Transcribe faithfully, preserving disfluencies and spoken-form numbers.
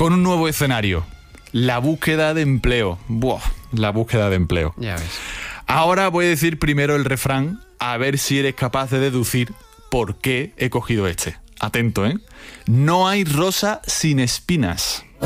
con un nuevo escenario. La búsqueda de empleo. Buah, la búsqueda de empleo. Ya ves. Ahora voy a decir primero el refrán, a ver si eres capaz de deducir por qué he cogido este. Atento, ¿eh? No hay rosa sin espinas.